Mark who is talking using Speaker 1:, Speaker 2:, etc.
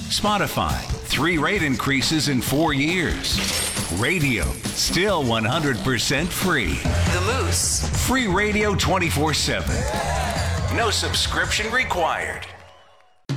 Speaker 1: Spotify, 3 rate increases in 4 years. Radio, still 100% free.
Speaker 2: The Moose.
Speaker 1: Free radio 24/7. No subscription required.